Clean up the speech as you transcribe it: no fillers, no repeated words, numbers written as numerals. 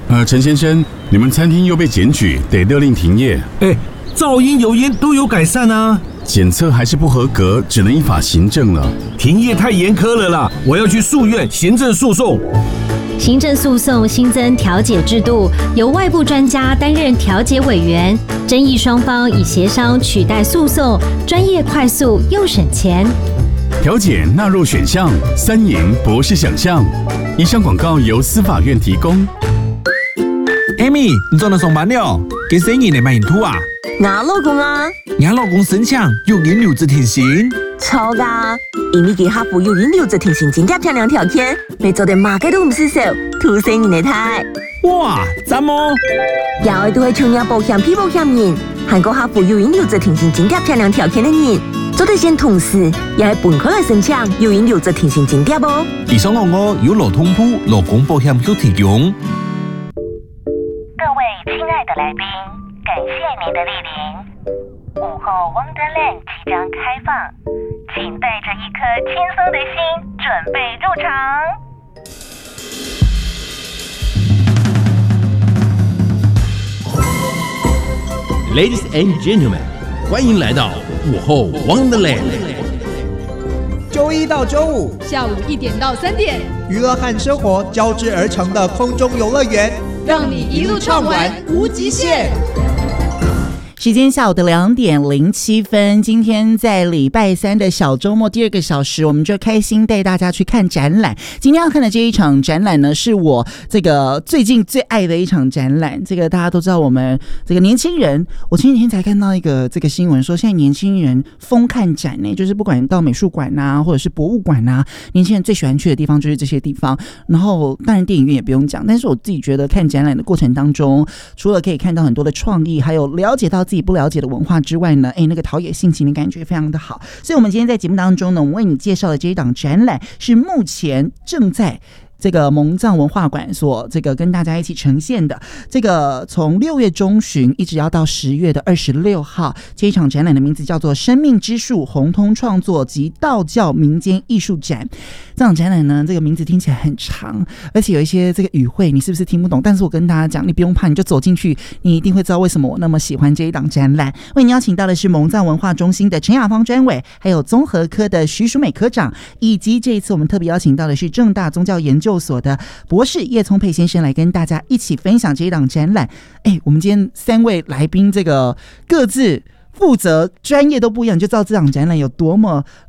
陈先生，你们餐厅又被检举，得勒令停业。 噪音、油烟都有改善啊。 检测还是不合格，只能依法行政了。 停业太严苛了啦，我要去诉愿行政诉讼。 行政诉讼新增调解制度，由外部专家担任调解委员，争议双方以协商取代诉讼，专业、快速又省钱。 调解纳入选项，3赢不是想象。以上广告由司法院提供。 Amy， 你做了上班了？给生意你买影图啊？ 我老公啊， 你老公申请有银留职停薪？ 错噶，因为给客户有银留职停薪津贴漂亮条件，你做的马嘅都唔是少，土生人的太。 哇，赞哦！ 有都係創業保險、批保險人，韓國客戶有銀留職停薪津貼漂亮條件的人，做得先同時，也係本科來申請有銀留職停薪津貼啵。 以上我有勞通部勞工保險局提供。 各位親愛的來賓，感謝您的莅臨。午後 Wonderland 即將開放，請帶着一顆輕鬆的心準備入場。 Ladies and gentlemen， 欢迎来到午后 Wonderland。 周一到周五下午1点到3点， 娱乐和生活交织而成的空中游乐园， 让你一路畅玩无极限。 时间下午的2点07分，今天在礼拜三的小周末第2个小时，我们就开心带大家去看展览。今天要看的这一场展览呢，是我这个最近最爱的一场展览。这个大家都知道，我们这个年轻人，我前几天才看到一个这个新闻说，现在年轻人疯看展呢，就是不管到美术馆啊，或者是博物馆啊，年轻人最喜欢去的地方就是这些地方。然后当然电影院也不用讲，但是我自己觉得看展览的过程当中，除了可以看到很多的创意，还有了解到自己不了解的文化之外呢，那个陶冶性情的感觉非常的好。所以我们今天在节目当中呢，我们为你介绍的这一档展览是目前正在这个蒙藏文化馆所这个跟大家一起呈现的，这个从6月中旬一直要到10月的26号，这一场展览的名字叫做生命之树红通创作及道教民间艺术展。这场展览呢，这个名字听起来很长，而且有一些这个语汇你是不是听不懂，但是我跟大家讲，你不用怕，你就走进去，你一定会知道为什么我那么喜欢这一档展览。为你邀请到的是蒙藏文化中心的陈雅芳专委，还有综合科的徐淑美科长，以及这一次我们特别邀请到的是政大宗教研究所的博士叶聪佩先生，来跟大家一起分享这一档展览。我们今天3位来宾这个各自负责专业都不一样，就知道这档展览有多么